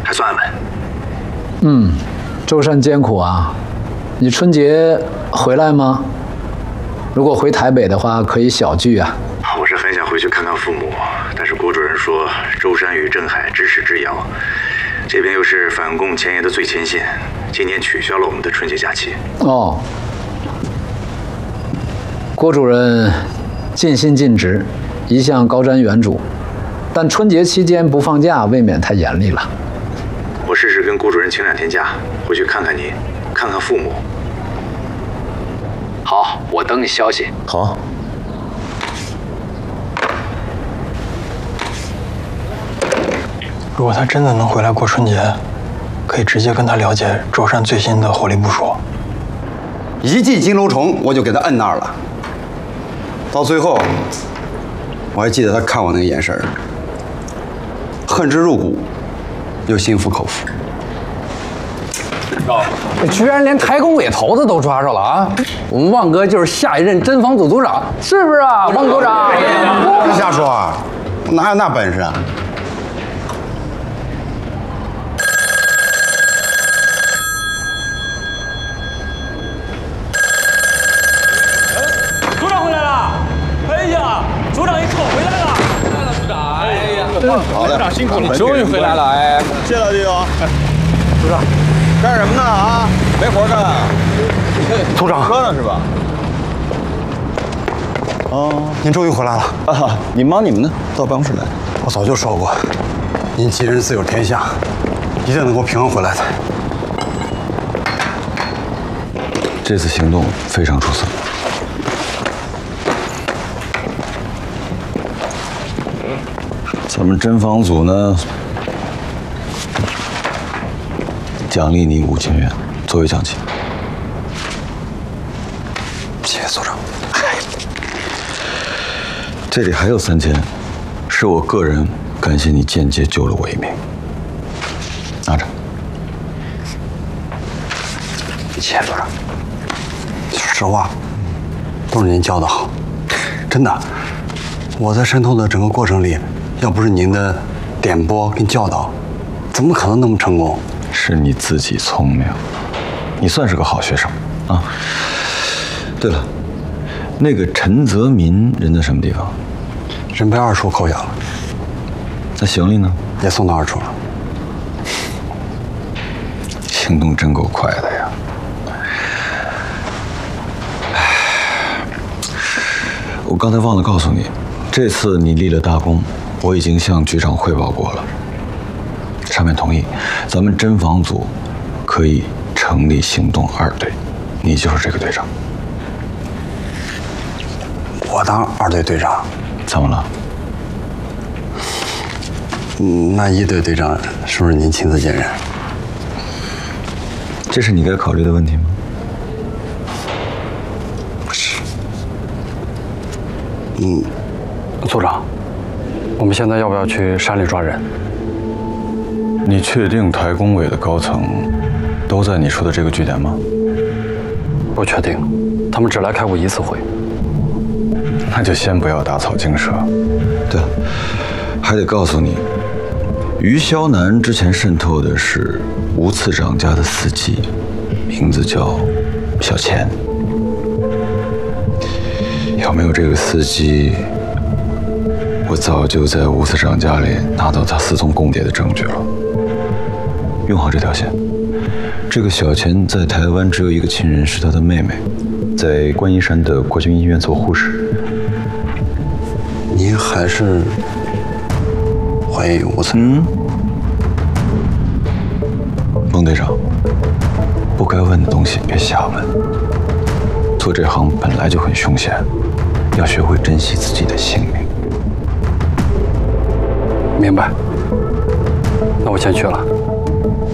还算安稳。 舟山艰苦啊，你春节回来吗？如果回台北的话，可以小聚啊。 我是很想回去看看父母，但是郭主任说舟山与镇海咫尺之遥，这边又是反共前沿的最前线，今年取消了我们的春节假期。 哦，郭主任尽心尽职，一向高瞻远瞩，但春节期间不放假，未免太严厉了。 我试试跟郭主任请2天假，回去看看您，看看父母。 好，我等你消息。 好。 如果他真的能回来过春节，可以直接跟他了解舟山最新的火力部署。 一进金楼城，我就给他摁那儿了。到最后，我还记得他看我那个眼神儿，恨之入骨，又心服口服。 居然连台工委头子都抓着了啊！我们旺哥就是下一任侦防组组长，是不是啊，汪组长？ 别瞎说啊，我哪有那本事啊？ 组长回来了！哎呀，组长你可回来了！回来了，组长！哎呀， 好的， 组长辛苦了，终于回来了！哎， 谢老弟兄。 组长， 干什么呢啊？没活干啊？ 组长喝呢是吧？ 哦，您终于回来了啊！你忙你们的，到办公室来。 我早就说过，您吉人自有天相，一定能够平安回来的。 这次行动非常出色。咱们侦防组呢，奖励你5000元作为奖金。 谢谢组长。 这里还有3000，是我个人感谢你间接救了我一命。拿着。 谢谢组长。说实话，都是您教的好，真的。我在渗透的整个过程里，要不是您的点拨跟教导，怎么可能那么成功？ 是你自己聪明，你算是个好学生啊。对了，那个陈泽民人在什么地方？ 人被2处扣押了。 那行李呢？ 也送到2处了。 行动真够快的呀！我刚才忘了告诉你，这次你立了大功，我已经向局长汇报过了，上面同意，咱们侦防组可以成立行动2队，你就是这个队长。 我当2队队长？ 怎么了？ 那1队队长是不是您亲自兼任？ 这是你该考虑的问题吗？ 不是。组长，我们现在要不要去山里抓人？ 你确定台工委的高层都在你说的这个据点吗？ 不确定，他们只来开过1次会。 那就先不要打草惊蛇。对了，还得告诉你，于肖南之前渗透的是吴次长家的司机，名字叫小钱。要没有这个司机，我早就在吴次长家里拿到他私通共谍的证据了。用好这条线。这个小钱在台湾只有一个亲人，是他的妹妹，在观音山的国军医院做护士。 您还是怀疑吴次？ 孟队长，不该问的东西别瞎问。做这行本来就很凶险，要学会珍惜自己的性命。 明白。那我先去了。